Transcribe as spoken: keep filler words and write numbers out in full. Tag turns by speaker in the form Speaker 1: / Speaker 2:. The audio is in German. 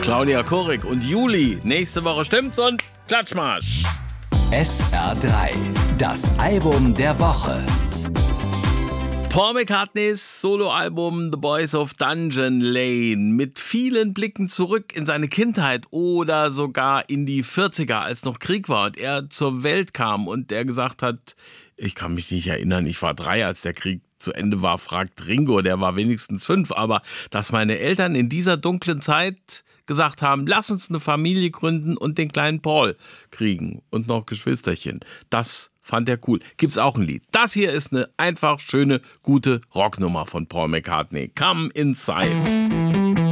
Speaker 1: Claudia Korik und Juli. Nächste Woche stimmt's und Klatschmarsch.
Speaker 2: S R drei, das Album der Woche.
Speaker 1: Paul McCartneys Soloalbum The Boys of Dungeon Lane mit vielen Blicken zurück in seine Kindheit oder sogar in die vierziger, als noch Krieg war und er zur Welt kam und er gesagt hat, ich kann mich nicht erinnern, ich war drei, als der Krieg zu Ende war, fragt Ringo, der war wenigstens fünf, aber dass meine Eltern in dieser dunklen Zeit gesagt haben, lass uns eine Familie gründen und den kleinen Paul kriegen und noch Geschwisterchen, das fand er cool. Gibt's auch ein Lied. Das hier ist eine einfach schöne, gute Rocknummer von Paul McCartney. Come Inside.